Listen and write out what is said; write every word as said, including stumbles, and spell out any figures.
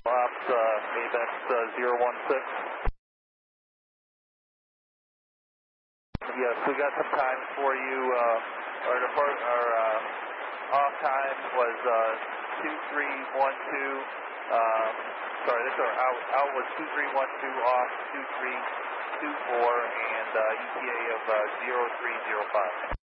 Ops, uh, ABEX uh, zero one six. Yes, we got some times for you. Uh, our depart, our uh, off time was uh, two three one two. Uh, sorry, this our out out was two three one two, off two three two four, and uh, E T A of uh, zero three zero five.